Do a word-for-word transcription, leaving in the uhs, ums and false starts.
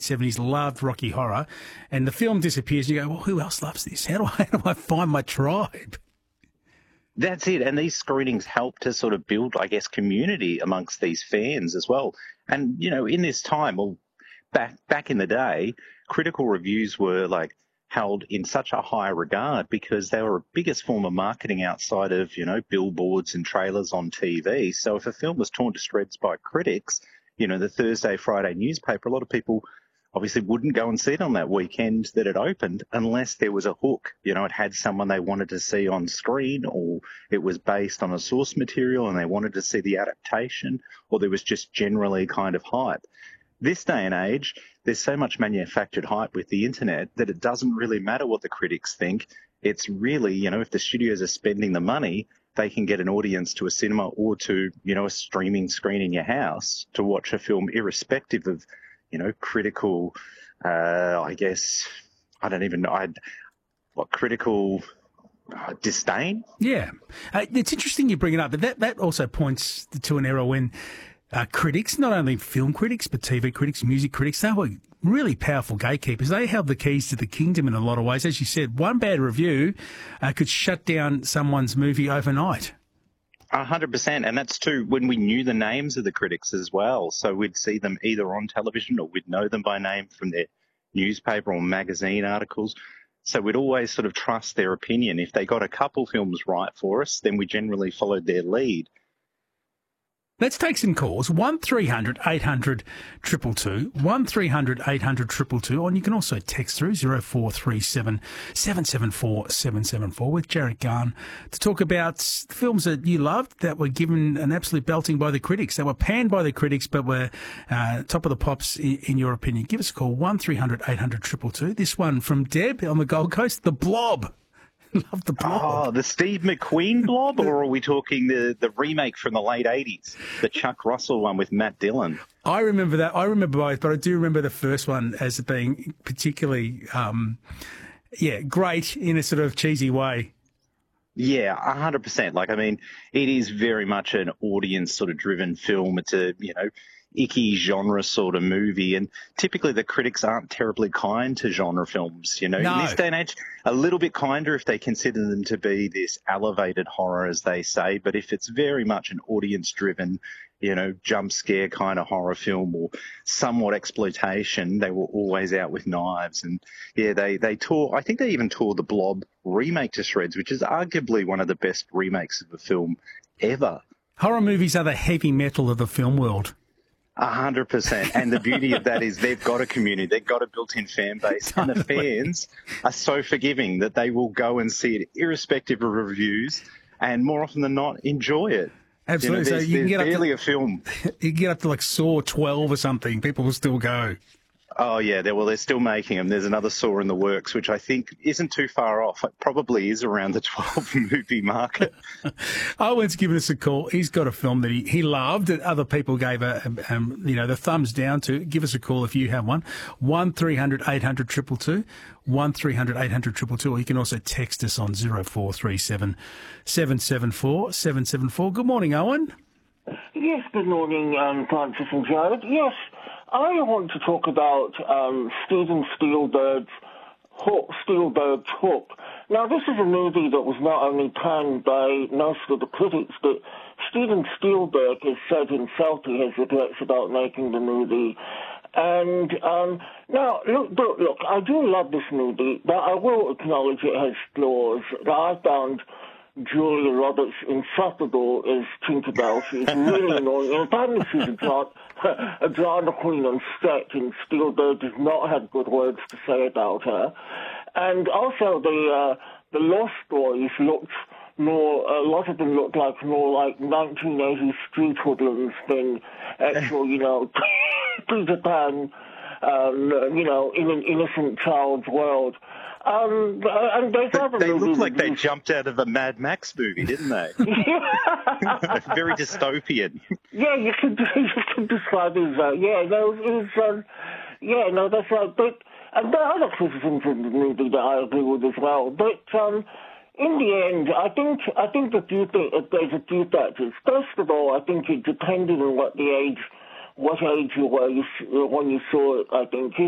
seventies, loved Rocky Horror, and the film disappears. You go, well, who else loves this? How do I, how do I find my tribe? That's it. And these screenings help to sort of build, I guess, community amongst these fans as well. And, you know, in this time, well, back back in the day, critical reviews were like held in such a high regard because they were a biggest form of marketing outside of, you know, billboards and trailers on T V. So if a film was torn to shreds by critics, you know, the Thursday, Friday newspaper, a lot of people obviously wouldn't go and see it on that weekend that it opened unless there was a hook. You know, it had someone they wanted to see on screen, or it was based on a source material and they wanted to see the adaptation, or there was just generally kind of hype. This day and age, there's so much manufactured hype with the internet that it doesn't really matter what the critics think. It's really, you know, if the studios are spending the money, they can get an audience to a cinema or to, you know, a streaming screen in your house to watch a film irrespective of, you know, critical, uh, I guess, I don't even know, I'd, what, critical uh, disdain? Yeah. Uh, it's interesting you bring it up, but that, that also points to an era when uh, critics, not only film critics, but T V critics, music critics, they were really powerful gatekeepers. They held the keys to the kingdom in a lot of ways. As you said, one bad review uh, could shut down someone's movie overnight. A hundred percent. And that's too when we knew the names of the critics as well. So we'd see them either on television or we'd know them by name from their newspaper or magazine articles. So we'd always sort of trust their opinion. If they got a couple films right for us, then we generally followed their lead. Let's take some calls. one three hundred eight hundred two two two, one three hundred eight hundred two two two, and you can also text through zero four three seven seven seven four seven seven four with Jarrett Garn to talk about films that you loved that were given an absolute belting by the critics, that were panned by the critics but were uh, top of the pops in, in your opinion. Give us a call, one three hundred eight hundred two two two. This one from Deb on the Gold Coast, The Blob. Love the Blob. Oh, the Steve McQueen Blob, or are we talking the, the remake from the late eighties, the Chuck Russell one with Matt Dillon? I remember that. I remember both, but I do remember the first one as being particularly, um, yeah, great in a sort of cheesy way. Yeah, a hundred percent. Like, I mean, it is very much an audience sort of driven film. It's a, you know, icky genre sort of movie, and typically the critics aren't terribly kind to genre films, you know. No. In this day and age, a little bit kinder if they consider them to be this elevated horror, as they say, but if it's very much an audience driven, you know, jump scare kind of horror film or somewhat exploitation, they were always out with knives. And yeah, they, they tore, I think they even tore the Blob remake to shreds, which is arguably one of the best remakes of a film ever. Horror movies are the heavy metal of the film world. A hundred percent. And the beauty of that is they've got a community, they've got a built-in fan base, totally. And the fans are so forgiving that they will go and see it irrespective of reviews and more often than not enjoy it. Absolutely. You know, so you can get barely up to, a film. You can get up to like Saw twelve or something. People will still go. Oh, yeah. They're, well, they're still making them. There's another Saw in the works, which I think isn't too far off. It probably is around the twelve movie market. Owen's given us a call. He's got a film that he, he loved that other people gave a, um, you know, the thumbs down to. Give us a call if you have one. one three hundred eight hundred two two two, one three hundred eight hundred two two two, or you can also text us on zero four three seven seven seven four seven seven four. Good morning, Owen. Yes, good morning, um, Francis and Jared. Yes, I want to talk about um, Steven Spielberg's Hook, Spielberg's Hook. Now, this is a movie that was not only panned by most of the critics, but Steven Spielberg has said himself he has regrets about making the movie. And um, now, look, look, look, I do love this movie, but I will acknowledge it has flaws. I found Julia Roberts insufferable as Tinkerbell. She's really annoying. And apparently she's a, dra- a drama queen on set, and Spielberg does not have good words to say about her. And also the uh, the Lost Boys looked more, a lot of them looked like more like nineteen eighties street hoodlums than actual, you know, Peter Pan, um, you know, in an innocent child's world. Um, and they they looked like they jumped out of a Mad Max movie, didn't they? Very dystopian. Yeah, you could you could describe it as that. Yeah, no, it was. Um, yeah, no, that's right. But and there are other criticisms in the movie that I agree with as well. But um, in the end, I think I think the few th- there's a few factors. First of all, I think it depended on what the age, what age you were you, when you saw it. I think.